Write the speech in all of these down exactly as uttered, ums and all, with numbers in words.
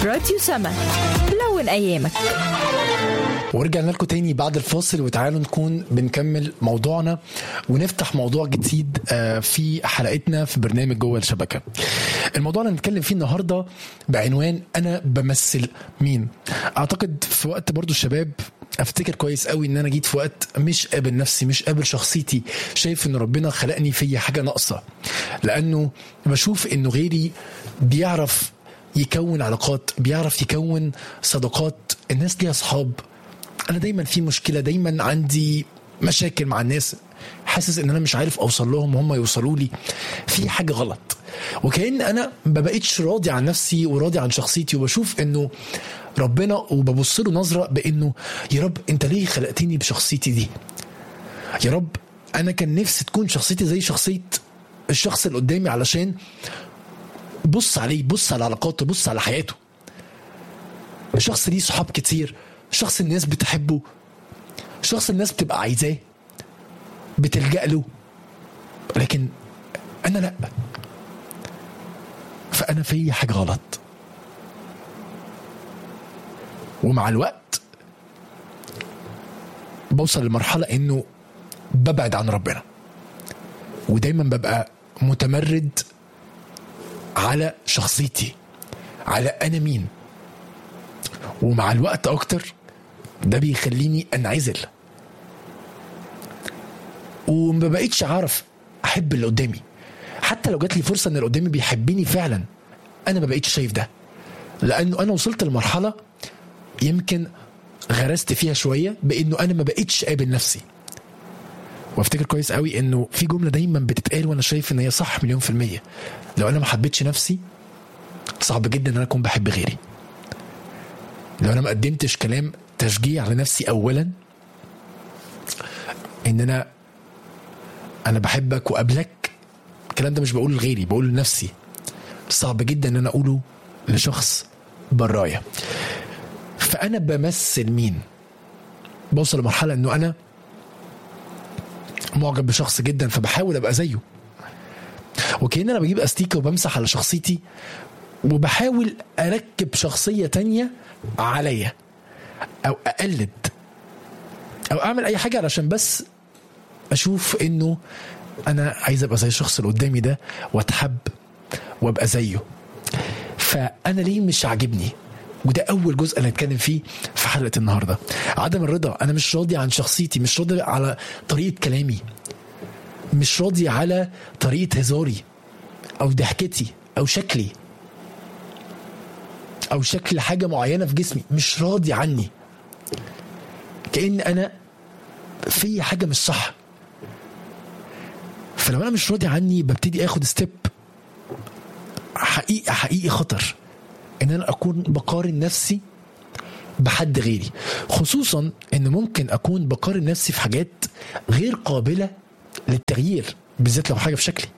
راديو سما، لون أيامك. ورجعنا لكم تاني بعد الفاصل، وتعالوا نكون بنكمل موضوعنا ونفتح موضوع جديد في حلقتنا في برنامج جوه الشبكة. الموضوع اللي نتكلم فيه النهاردة بعنوان أنا بمثل مين. أعتقد في وقت برضو الشباب افتكر كويس قوي ان انا جيت في وقت مش قابل نفسي، مش قابل شخصيتي، شايف ان ربنا خلقني فيا حاجة ناقصة، لانه بشوف انه غيري بيعرف يكون علاقات، بيعرف يكون صداقات، الناس ليها اصحاب، انا دايما في مشكلة، دايما عندي مشاكل مع الناس، حاسس ان انا مش عارف اوصل لهم وهم يوصلوا لي، في حاجة غلط. وكأن انا ما بقيتش راضي عن نفسي وراضي عن شخصيتي، وبشوف انه ربنا وببص له نظرة بانه يا رب انت ليه خلقتني بشخصيتي دي؟ يا رب انا كان نفسي تكون شخصيتي زي شخصية الشخص اللي قدامي، علشان بص عليه، بص على علاقاته، بص على حياته. شخص ليه صحاب كتير، شخص الناس بتحبه، شخص الناس بتبقى عايزاه، بتلجأ له، لكن انا لا، فانا في حاجة غلط. ومع الوقت بوصل لمرحلة انه ببعد عن ربنا، ودايما ببقى متمرد على شخصيتي، على انا مين. ومع الوقت اكتر ده بيخليني انعزل، وما بقيتش عارف احب اللي قدامي. حتى لو جات لي فرصة ان اللي قدامي بيحبني فعلا، انا ما بقيتش شايف ده، لانه انا وصلت لمرحلة يمكن غرست فيها شوية بانه انا ما بقيتش قابل نفسي. وافتكر كويس قوي انه في جملة دايما بتتقال وانا شايف ان هي صح مليون في المية: لو انا ما حبيتش نفسي صعب جدا ان انا اكون بحب غيري. لو انا ما قدمتش كلام تشجيع لنفسي اولا، ان انا انا بحبك وقبلك، الكلام ده مش بقوله لغيري، بقوله لنفسي، صعب جدا ان انا اقوله لشخص برايا. فانا بمثل مين؟ بوصل لمرحلة انه انا معجب بشخص جدا فبحاول ابقى زيه، وكأن انا بجيب استيكة وبمسح على شخصيتي وبحاول اركب شخصية تانية عليا، او اقلد، او اعمل اي حاجة علشان بس اشوف انه انا عايز ابقى زي الشخص اللي قدامي ده واتحب وابقى زيه. فانا ليه مش عاجبني؟ وده اول جزء اللي هنتكلم فيه في حلقة النهاردة. عدم الرضا. انا مش راضي عن شخصيتي، مش راضي على طريقة كلامي، مش راضي على طريقة هزاري او ضحكتي او شكلي او شكل حاجة معينة في جسمي، مش راضي عني، كأن انا في حاجة مش صح. فلما انا مش راضي عني ببتدي اخد ستيب حقيقي حقيقي خطر، ان انا اكون بقارن نفسي بحد غيري، خصوصا ان ممكن اكون بقارن نفسي في حاجات غير قابلة للتغيير، بالذات لو حاجة في شكلي.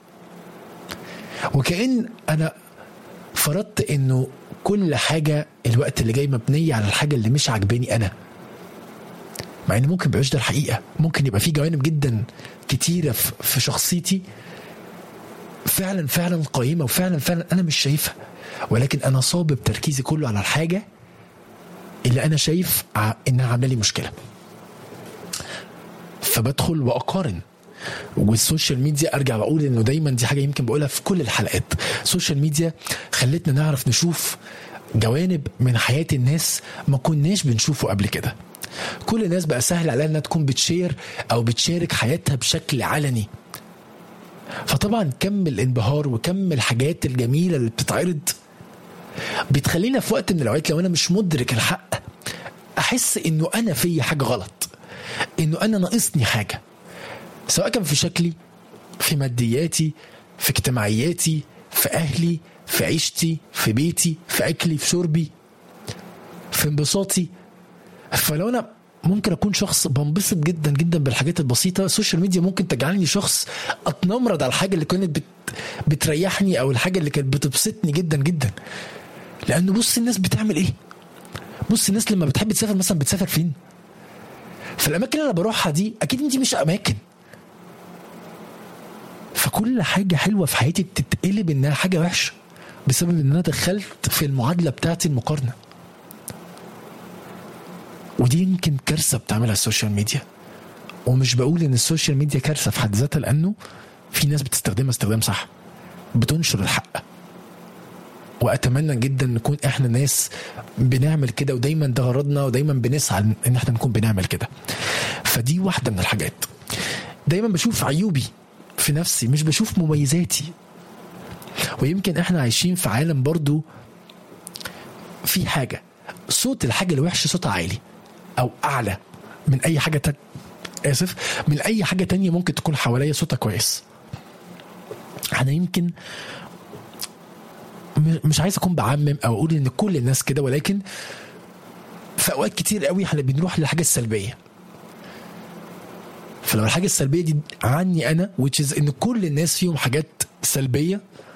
وكأن انا فرضت انه كل حاجة الوقت اللي جاي مبنية على الحاجة اللي مش عجباني انا، مع ان ممكن بيعيش ده الحقيقة. ممكن يبقى في جوانب جدا كتيرة في شخصيتي فعلا فعلا قائمة، وفعلا فعلا انا مش شايفها، ولكن انا صابب تركيزي كله على الحاجة اللي انا شايف انها عامله لي مشكلة، فبدخل واقارن. والسوشيال ميديا ارجع بقول انه دايما دي حاجة يمكن بقولها في كل الحلقات، السوشيال ميديا خلتنا نعرف نشوف جوانب من حياة الناس ما كناش بنشوفه قبل كده. كل الناس بقى سهل عليها انها تكون بتشير او بتشارك حياتها بشكل علني، فطبعا كم الانبهار وكم الحاجات الجميلة اللي بتتعرض بتخلينا في وقت من الاوقات لو انا مش مدرك الحق احس انه انا في حاجة غلط، انه انا ناقصني حاجة، سواء كان في شكلي، في مادياتي، في اجتماعياتي، في اهلي، في عيشتي، في بيتي، في اكلي، في شربي، في انبساطي. فلو انا ممكن اكون شخص بنبسط جدا جدا بالحاجات البسيطة، السوشيال ميديا ممكن تجعلني شخص اتنمرد على الحاجة اللي كانت بت... بتريحني او الحاجة اللي كانت بتبسطني جدا جدا. لانه بص الناس بتعمل ايه، بص الناس لما بتحب تسافر مثلا بتسافر فين. فالاماكن اللي انا بروحها دي اكيد دي مش اماكن، فكل حاجة حلوة في حياتي بتتقلب انها حاجة وحشة بسبب ان انا دخلت في المعادله بتاعتي المقارنه. ودي يمكن كارثه بتعملها السوشيال ميديا. ومش بقول ان السوشيال ميديا كارثه في حد ذاتها، لانه في ناس بتستخدمها استخدام صح، بتنشر الحق. واتمنى جدا نكون احنا ناس بنعمل كده، ودايما ده غرضنا، ودايما بنسعى ان احنا نكون بنعمل كده. فدي واحده من الحاجات. دايما بشوف عيوبي في نفسي، مش بشوف مميزاتي. ويمكن احنا عايشين في عالم برضو في حاجه صوت الحاجه الوحشه صوتها عالي او اعلى من اي حاجه تانية، اسف من اي حاجه تانية ممكن تكون حواليا صوتها كويس. انا يمكن مش عايز اكون بعمم او اقول ان كل الناس كده، ولكن في اوقات كتير قوي احنا بنروح للحاجه السلبيه. فلو الحاجه السلبيه دي عني انا which is ان كل الناس فيهم حاجات سلبيه،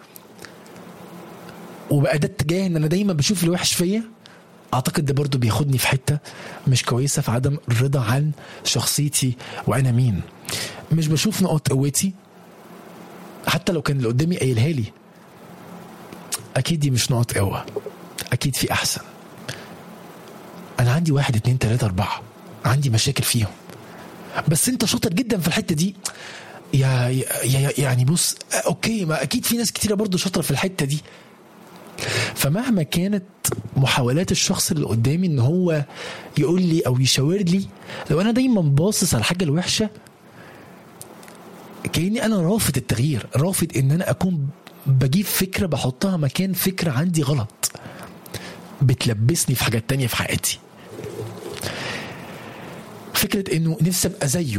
وبقى ده اتجاه ان انا دايما بشوف الوحش فيا، اعتقد ده برضو بياخدني في حته مش كويسه، في عدم الرضا عن شخصيتي وانا مين. مش بشوف نقط قوتي حتى لو كان اللي قدامي قايلها لي، اكيد دي مش نقط قوه، اكيد في احسن. انا عندي واحد اتنين تلاته اربعه عندي مشاكل فيهم، بس انت شاطر جدا في الحته دي يا, يا يعني بص اوكي، ما اكيد في ناس كتيره برضو شاطره في الحته دي. فمهما كانت محاولات الشخص اللي قدامي ان هو يقول لي او يشاور لي، لو انا دايما باصص على الحاجه الوحشه كأني انا رافض التغيير، رافض ان انا اكون بجيب فكره بحطها مكان فكره عندي غلط بتلبسني في حاجات تانية في حياتي. فكره انه نفسي ابقى زيه،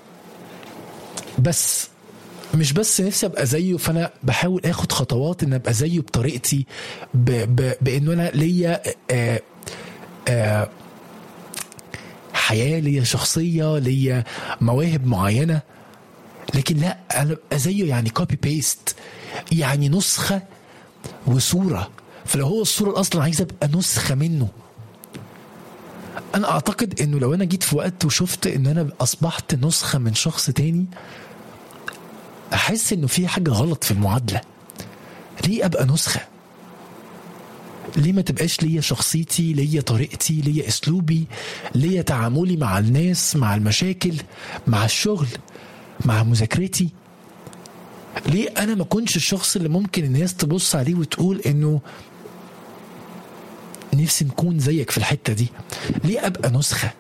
بس مش بس نفسي ابقى زيه، فانا بحاول اخد خطوات ان ابقى زيه بطريقتي، ب... ب... بانه انا ليا آه آه حياه، ليا شخصيه، ليا مواهب معينه. لكن لا، انا ابقى زيه يعني كوبي بيست، يعني نسخه وصوره. فلو هو الصوره اصلا عايز ابقى نسخه منه. انا اعتقد انه لو انا جيت في وقت وشفت ان انا اصبحت نسخه من شخص تاني، احس انه في حاجه غلط في المعادله. ليه ابقى نسخه؟ ليه ما تبقاش ليا شخصيتي، ليا طريقتي، ليا اسلوبي، ليا تعاملي مع الناس، مع المشاكل، مع الشغل، مع مذاكرتي؟ ليه انا ما كنتش الشخص اللي ممكن الناس تبص عليه وتقول انه نفسي نكون زيك في الحته دي؟ ليه ابقى نسخه؟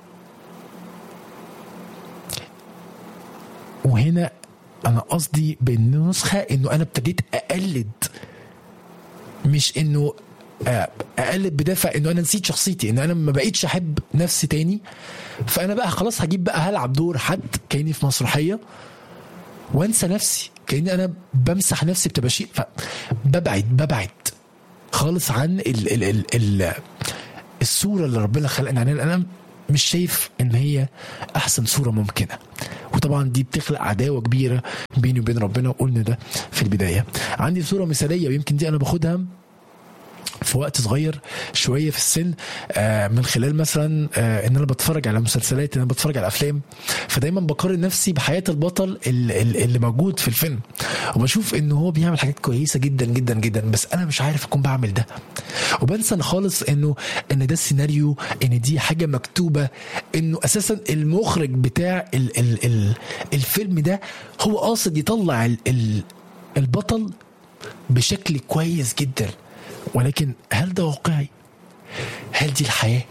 وهنا انا قصدي بالنسخه انه انا ابتديت اقلد، مش انه اقلد بدافع انه انا نسيت شخصيتي، ان انا ما بقيتش احب نفسي تاني. فانا بقى خلاص هجيب بقى هلعب دور حد كاني في مسرحيه وانسى نفسي، كاني انا بمسح نفسي بتباشير. فببعد ببعد خالص عن ال ال ال ال الصوره اللي ربنا خلقنا عنها. انا مش شايف ان هي احسن صوره ممكنه، وطبعا دي بتخلق عداوه كبيره بيني وبين ربنا، وقلنا ده في البدايه. عندي صوره مثاليه، ويمكن دي انا باخدها في وقت صغير شويه في السن، آه من خلال مثلا آه ان انا بتفرج على مسلسلات، ان انا بتفرج على افلام، فدايما بقارن نفسي بحياه البطل اللي, اللي موجود في الفيلم، وبشوف انه هو بيعمل حاجات كويسه جدا جدا جدا، بس انا مش عارف اكون بعمل ده. وبنسى خالص انه ان ده السيناريو، ان دي حاجه مكتوبه، انه اساسا المخرج بتاع ال ال ال الفيلم ده هو قاصد يطلع ال ال البطل بشكل كويس جدا. ولكن هل ده واقعي؟ هل دي الحياة؟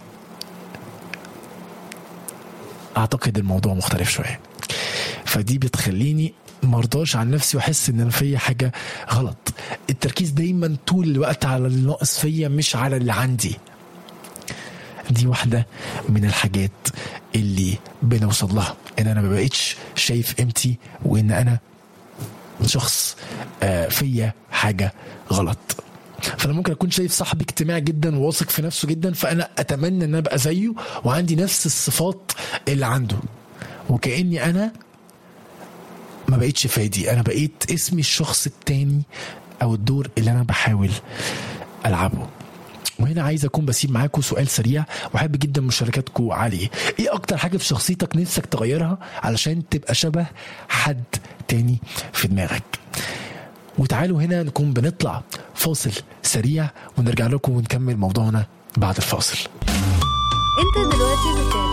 اعتقد الموضوع مختلف شوية. فدي بتخليني مرضاش عن نفسي واحس ان انا فيا حاجة غلط. التركيز دايما طول الوقت على اللي ناقص فيا، مش على اللي عندي. دي واحدة من الحاجات اللي بنوصل لها، ان انا ما بقيتش شايف قيمتي، وان انا شخص فيا حاجة غلط. فانا ممكن اكون شايف صاحبي اجتماعي جدا وواثق في نفسه جدا، فانا اتمنى ان ابقى زيه وعندي نفس الصفات اللي عنده، وكأني انا ما بقيتش فادي، انا بقيت اسمي الشخص التاني او الدور اللي انا بحاول العبه. وهنا عايز اكون بسيب معاكم سؤال سريع، وحابب جدا مشاركاتكم عليه. ايه اكتر حاجه في شخصيتك نفسك تغيرها علشان تبقى شبه حد تاني في دماغك؟ وتعالوا هنا نكون بنطلع فاصل سريع ونرجع لكم ونكمل موضوعنا بعد الفاصل. انت دلوقتي